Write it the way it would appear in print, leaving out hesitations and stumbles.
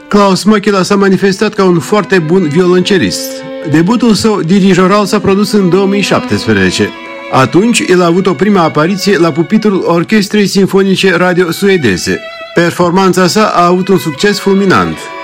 Klaus Măchila s-a manifestat ca un foarte bun violoncelist. Debutul său dirijoral s-a produs în 2017. Atunci, el a avut o prima apariție la pupitrul Orchestrei Sinfonice Radio Suedeze. Performanța sa a avut un succes fulminant.